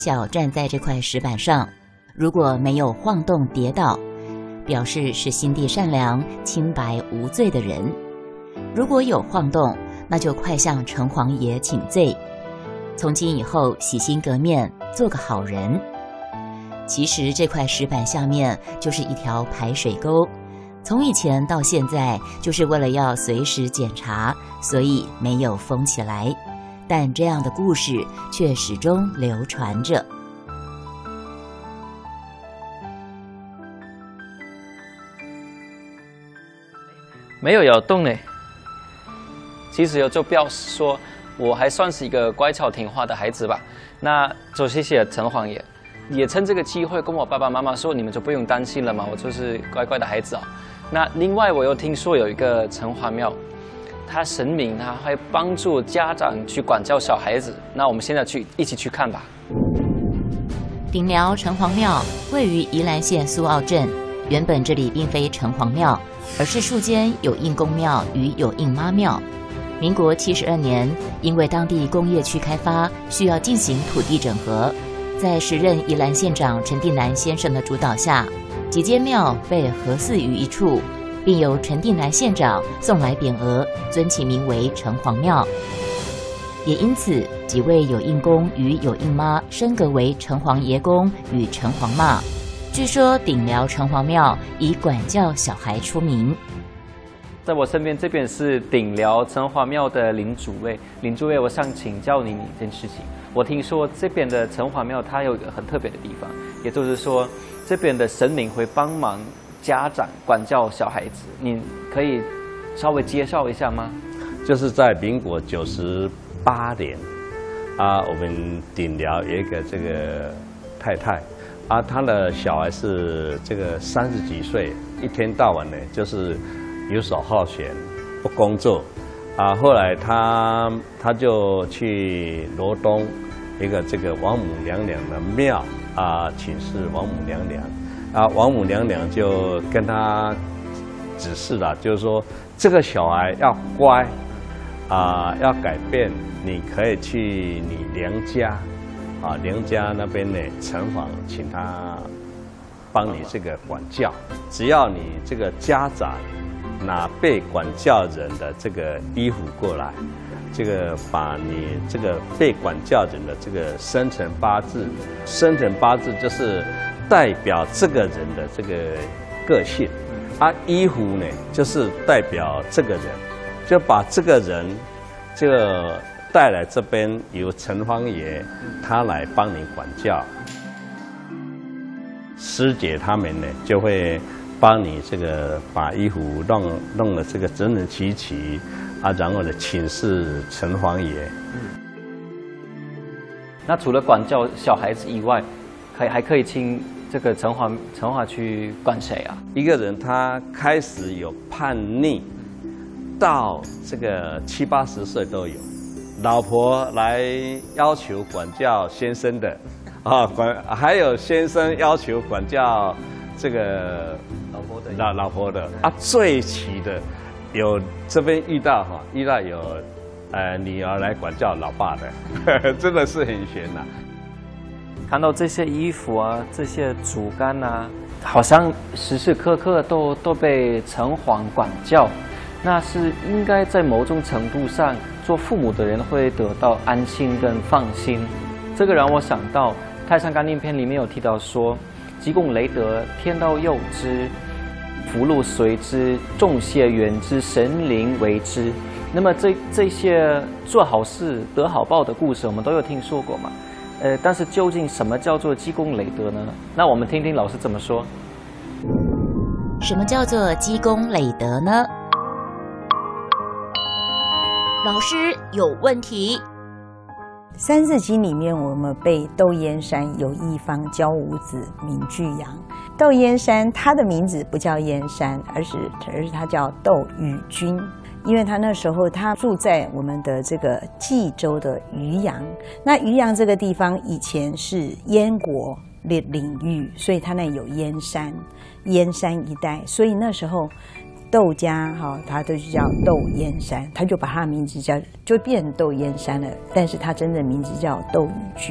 脚站在这块石板上，如果没有晃动跌倒，表示是心地善良、清白无罪的人；如果有晃动，那就快向城隍爷请罪，从今以后洗心革面，做个好人。其实这块石板下面就是一条排水沟，从以前到现在就是为了要随时检查，所以没有封起来。但这样的故事却始终流传着。 没有摇动呢，其实就表示说我还算是一个乖巧听话的孩子吧。那就谢谢城隍爷，也趁这个机会跟我爸爸妈妈说，你们就不用担心了嘛，我就是乖乖的孩子啊。那另外我又听说有一个城隍庙，他神明他会帮助家长去管教小孩子，那我们现在一起去看吧。 顶寮城隍庙位于宜兰县苏澳镇，原本这里并非城隍庙，而是树间有应公庙与有应妈庙。民国72年，因为当地工业区开发，需要进行土地整合，在时任宜兰县长陈定南先生的主导下，几间庙被合祀于一处，并由陈定南县长送来匾额，尊其名为城隍庙。也因此，几位有应公与有应妈升格为城隍爷公与城隍妈。据说顶寮城隍庙以管教小孩出名。 在我身边这边是顶寮城隍庙的林主位，林主位，我想请教您一件事情。我听说这边的城隍庙它有一个很特别的地方，也就是说这边的神明会帮忙家长管教小孩子，你可以稍微介绍一下吗？ 就是在民国98年啊，我们顶寮有一个这个太太啊，她的小孩是这个30几岁，一天到晚呢就是游手好闲，不工作啊。后来她就去罗东一个这个王母娘娘的庙啊，请示王母娘娘啊，王母娘娘就跟她指示了，就是说这个小孩要乖啊，要改变，你可以去你娘家啊，娘家那边呢城隍请他帮你这个管教，只要你这个家长拿被管教人的这个衣服过来，这个把你这个被管教人的这个生辰八字，生辰八字就是代表这个人的这个个性，啊，衣服呢就是代表这个人，就把这个人这个带来这边，由城隍爷他来帮你管教，师姐他们呢就会帮你这个把衣服弄得这个整整齐齐啊，然后呢请示城隍爷。 那除了管教小孩子以外，还可以请这个城隍去管谁啊？ 一个人他开始有叛逆，到这个70、80岁都有，老婆来要求管教先生的，啊，还有先生要求管教这个老婆的啊，最齐的有这边遇到有女儿来管教老爸的，真的是很悬呐。 看到这些衣服啊，这些竹竿啊，好像时时刻刻都被城隍管教，那是应该在某种程度上，做父母的人会得到安心跟放心。这个让我想到《太上感应篇》里面有提到说，积功累德，天道佑之，福禄随之，众谢远之，神灵为之。那么这些做好事得好报的故事，我们都有听说过嘛？但是究竟什么叫做积功累德呢？那我们听听老师怎么说。 什么叫做积功累德呢？老师有问题。 《三字经》里面，我们背窦燕山有一方教五子，名俱扬。窦燕山他的名字不叫燕山，而是他叫窦禹君。因为他那时候他住在我们的这个冀州的渔阳，那渔阳这个地方以前是燕国的领域，所以他那有燕山一带，所以那时候窦家他都叫窦燕山，他就把他的名字就变成窦燕山了，但是他真正名字叫窦禹君。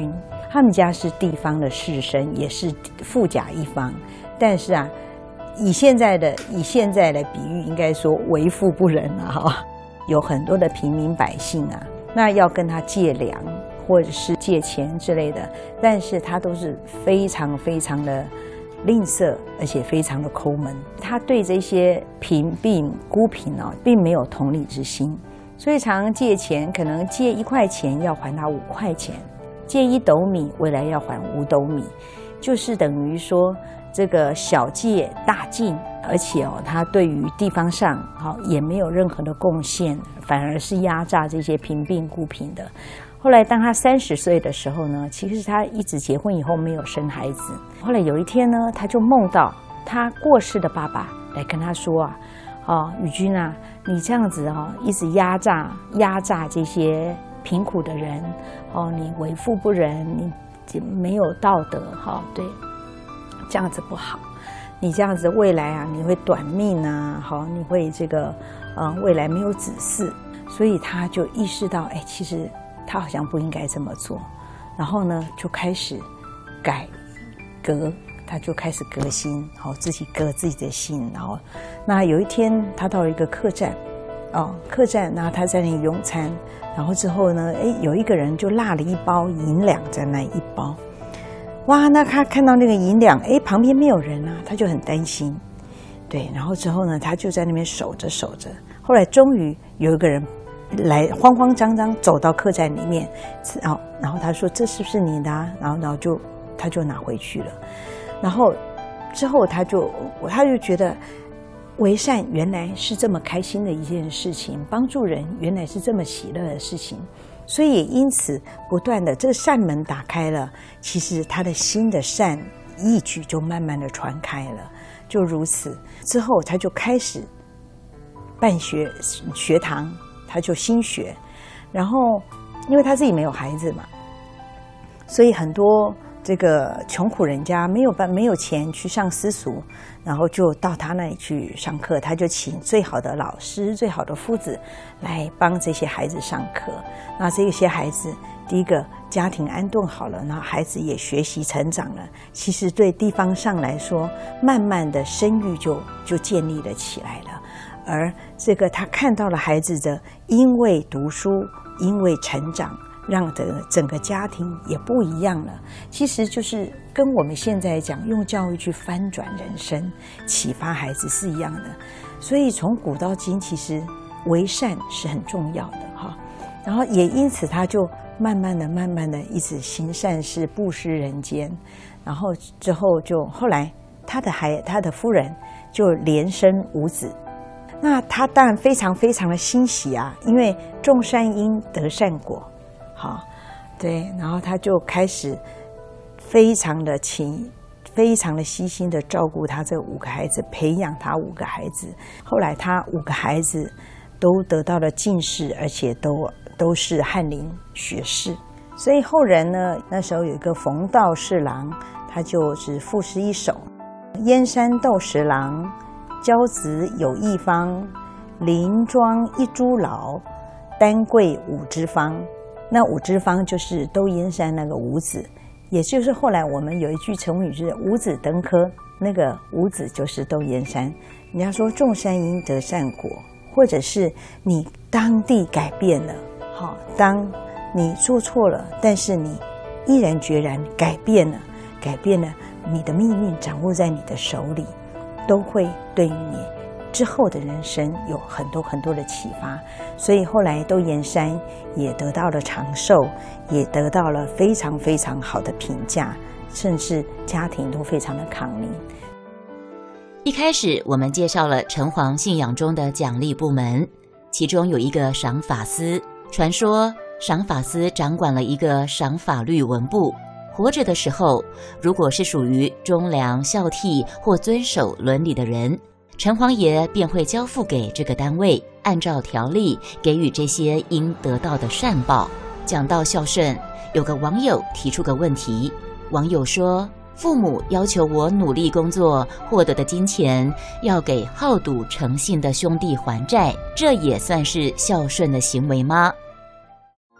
他们家是地方的士绅，也是富甲一方，但是啊，以现在的比喻，应该说为富不仁啊哈，有很多的平民百姓啊，那要跟他借粮或者是借钱之类的，但是他都是非常非常的吝啬，而且非常的抠门。他对这些贫病孤贫哦，并没有同理之心，所以常常借钱，可能借1块钱要还他5块钱，借1斗米，未来要还5斗米，就是等于说这个小借大进，而且哦，他对于地方上也没有任何的贡献，反而是压榨这些贫病孤贫的。后来当他30岁的时候呢，其实他一直结婚以后没有生孩子。后来有一天呢，他就梦到他过世的爸爸来跟他说啊，宇君啊，你这样子一直压榨这些贫苦的人，你为富不仁，你没有道德对，这样子不好。你这样子未来啊，你会短命啊，你会这个未来没有子嗣。所以他就意识到，其实他好像不应该这么做，然后呢，就开始改革，他就开始革新，自己革自己的心。然后，那有一天他到了一个客栈，然后他在那里用餐，然后之后呢，有一个人就落了1包银两在那1包，哇，那他看到那个银两，旁边没有人啊，他就很担心，对，然后之后呢，他就在那边守着，后来终于有一个人来慌慌张张走到客栈里面，然后他说这是不是你的啊？然后他就拿回去了。然后之后他就觉得为善原来是这么开心的一件事情，帮助人原来是这么喜乐的事情，所以也因此不断的这个善门打开了，其实他的心的善义举就慢慢的传开了。就如此之后，他就开始办学堂，他就新学，然后因为他自己没有孩子嘛，所以很多这个穷苦人家没有钱去上私塾，然后就到他那里去上课，他就请最好的老师、最好的夫子来帮这些孩子上课。那这些孩子，第一个家庭安顿好了，然后孩子也学习成长了，其实对地方上来说，慢慢的声誉就建立了起来了。而这个他看到了孩子的因为读书，因为成长，让整个家庭也不一样了。其实就是跟我们现在讲用教育去翻转人生、启发孩子是一样的。所以从古到今，其实为善是很重要的哈。然后也因此他就慢慢的一直行善事，布施人间。然后之后就后来他的夫人就连生5子。那他当然非常非常的欣喜啊，因为种善因得善果，对，然后他就开始非常的悉心的照顾他这5个孩子，培养他5个孩子。后来他5个孩子都得到了进士，而且都是翰林学士。所以后人呢，那时候有一个冯道侍郎，他就是赋诗一首：燕山窦十郎，骄子有一方，林庄一株老，丹桂5枝方。那5枝方就是窦燕山那个5子，也就是后来我们有一句成语就是5子登科，那个5子就是窦燕山。人家说种善因得善果，或者是你当地改变了，当你做错了，但是你毅然决然改变了，你的命运掌握在你的手里，都会对于你之后的人生有很多很多的启发。所以后来窦燕山也得到了长寿，也得到了非常非常好的评价，甚至家庭都非常的康宁。 一开始我们介绍了城隍信仰中的奖励部门，其中有一个赏法司。传说赏法司掌管了一个赏法律文部，活着的时候，如果是属于忠良孝悌或遵守伦理的人，城隍爷便会交付给这个单位，按照条例给予这些应得到的善报。讲到孝顺，有个网友提出个问题，网友说，父母要求我努力工作获得的金钱要给好赌成性的兄弟还债，这也算是孝顺的行为吗？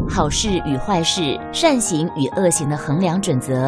好事与坏事、善行与恶行的衡量准则。